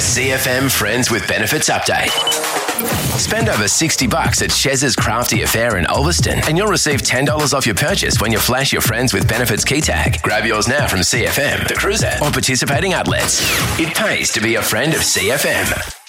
CFM Friends with Benefits update. Spend over $60 at Chez's Crafty Affair in Ulverston and you'll receive $10 off your purchase when you flash your Friends with Benefits key tag. Grab yours now from CFM, the Cruiser, or participating outlets. It pays to be a friend of CFM.